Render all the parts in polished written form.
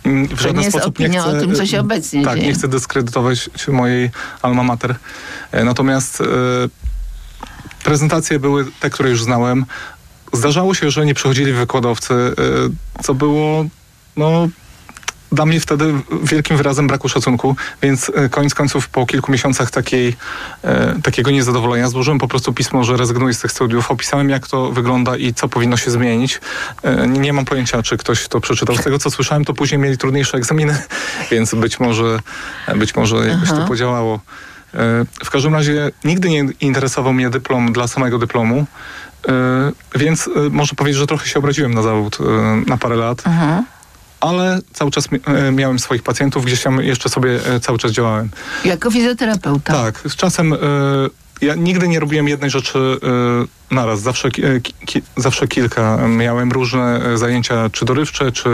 w żaden sposób nie chcę... o tym, co się obecnie dzieje. Nie chcę dyskredytować mojej alma mater. Natomiast prezentacje były te, które już znałem. Zdarzało się, że nie przychodzili wykładowcy, co było dla mnie wtedy wielkim wyrazem braku szacunku, więc koniec końców po kilku miesiącach takiego niezadowolenia złożyłem po prostu pismo, że rezygnuję z tych studiów. Opisałem, jak to wygląda i co powinno się zmienić. Nie mam pojęcia, czy ktoś to przeczytał. Z tego, co słyszałem, to później mieli trudniejsze egzaminy, więc być może jakoś to podziałało. W każdym razie nigdy nie interesował mnie dyplom dla samego dyplomu, więc można powiedzieć, że trochę się obraziłem na zawód na parę lat. Ale cały czas miałem swoich pacjentów, gdzieś tam jeszcze sobie cały czas działałem. Jako fizjoterapeuta? Tak. Z czasem ja nigdy nie robiłem jednej rzeczy naraz. Zawsze kilka. Miałem różne zajęcia, czy dorywcze, czy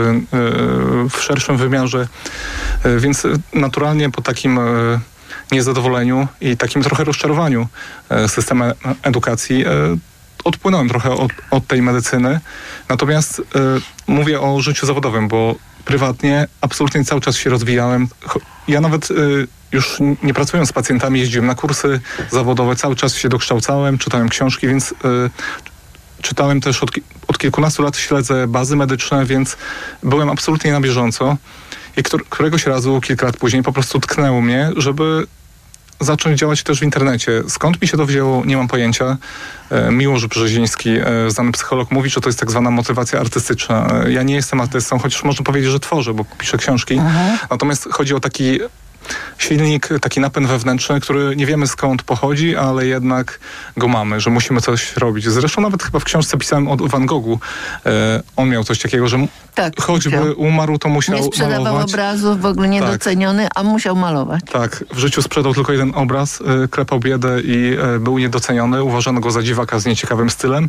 w szerszym wymiarze. Więc naturalnie po takim niezadowoleniu i takim trochę rozczarowaniu systemem edukacji odpłynąłem trochę od tej medycyny. Natomiast mówię o życiu zawodowym, bo prywatnie absolutnie cały czas się rozwijałem. Ja nawet już nie pracując z pacjentami, jeździłem na kursy zawodowe, cały czas się dokształcałem, czytałem książki, więc czytałem też od kilkunastu lat, śledzę bazy medyczne, więc byłem absolutnie na bieżąco. I któregoś razu, kilka lat później, po prostu tknęło mnie, żeby zacząć działać też w internecie. Skąd mi się to wzięło, nie mam pojęcia. Miłosz Brzeziński, znany psycholog, mówi, że to jest tak zwana motywacja artystyczna. Ja nie jestem artystą, chociaż można powiedzieć, że tworzę, bo piszę książki. Natomiast chodzi o taki silnik, taki napęd wewnętrzny, który nie wiemy skąd pochodzi, ale jednak go mamy, że musimy coś robić. Zresztą nawet chyba w książce pisałem o Van Goghu. On miał coś takiego, że choćby umarł, to musiał malować. Nie sprzedawał obrazów, w ogóle niedoceniony, a musiał malować. Tak, w życiu sprzedał tylko jeden obraz, klepał biedę i był niedoceniony. Uważano go za dziwaka z nieciekawym stylem.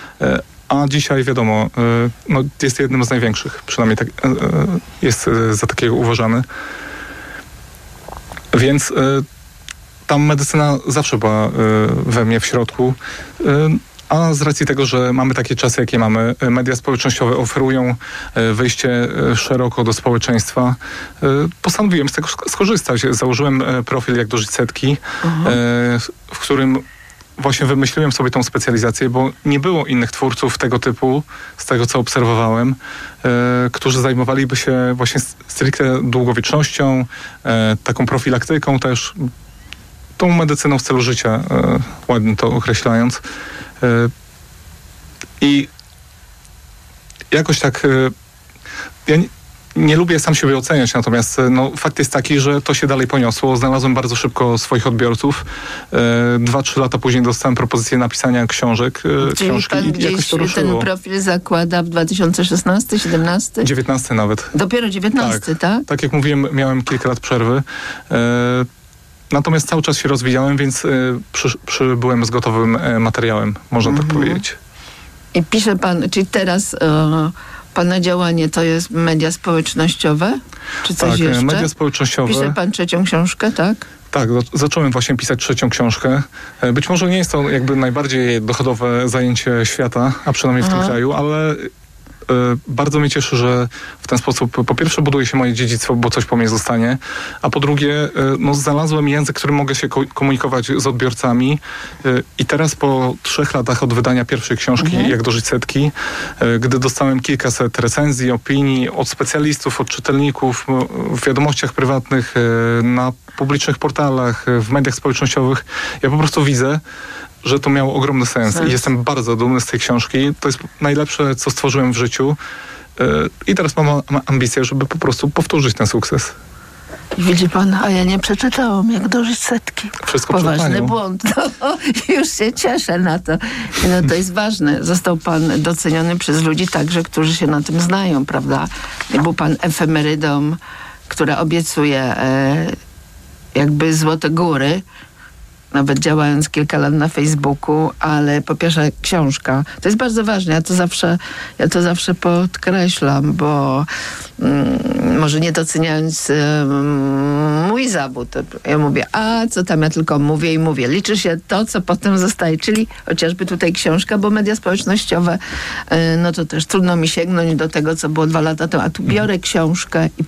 A dzisiaj wiadomo, jest jednym z największych, przynajmniej tak, jest za takiego uważany. Więc tam medycyna zawsze była we mnie w środku, a z racji tego, że mamy takie czasy, jakie mamy, media społecznościowe oferują wyjście szeroko do społeczeństwa, postanowiłem z tego skorzystać. Założyłem profil Jak dożyć setki, w którym właśnie wymyśliłem sobie tą specjalizację, bo nie było innych twórców tego typu, z tego co obserwowałem, którzy zajmowaliby się właśnie stricte długowiecznością, taką profilaktyką też, tą medycyną w celu życia, ładnie to określając. I jakoś tak ja nie lubię sam siebie oceniać, natomiast fakt jest taki, że to się dalej poniosło. Znalazłem bardzo szybko swoich odbiorców. 2-3 lata później dostałem propozycję napisania książki i jakoś to ruszyło. Ten profil zakłada w 2016, 17? 19 nawet. Dopiero 19, tak? Tak jak mówiłem, miałem kilka lat przerwy. Natomiast cały czas się rozwijałem, więc przybyłem z gotowym materiałem, można tak powiedzieć. I pisze pan, czyli teraz pana działanie to jest media społecznościowe? Czy coś jeszcze? Media społecznościowe. Pisze pan 3. książkę, tak? Tak, zacząłem właśnie pisać 3. książkę. Być może nie jest to jakby najbardziej dochodowe zajęcie świata, a przynajmniej w tym kraju, ale bardzo mnie cieszy, że w ten sposób po pierwsze buduje się moje dziedzictwo, bo coś po mnie zostanie, a po drugie znalazłem język, którym mogę się komunikować z odbiorcami i teraz po 3 latach od wydania pierwszej książki Jak dożyć setki, gdy dostałem kilkaset recenzji, opinii od specjalistów, od czytelników, w wiadomościach prywatnych, na publicznych portalach, w mediach społecznościowych, ja po prostu widzę, że to miało ogromny sens i jestem bardzo dumny z tej książki. To jest najlepsze, co stworzyłem w życiu i teraz mam ambicję, żeby po prostu powtórzyć ten sukces. Widzi pan, a ja nie przeczytałam Jak dożyć setki. Wszystko poważny błąd. Już się cieszę na to. To jest ważne. Został pan doceniony przez ludzi także, którzy się na tym znają, prawda? Był pan efemerydą, która obiecuje jakby złote góry, nawet działając kilka lat na Facebooku, ale po pierwsze książka. To jest bardzo ważne. Ja to zawsze podkreślam, bo może nie doceniając mój zawód, ja mówię, a co tam, ja tylko mówię i mówię. Liczy się to, co potem zostaje, czyli chociażby tutaj książka, bo media społecznościowe, no to też trudno mi sięgnąć do tego, co było 2 lata temu, a tu biorę książkę i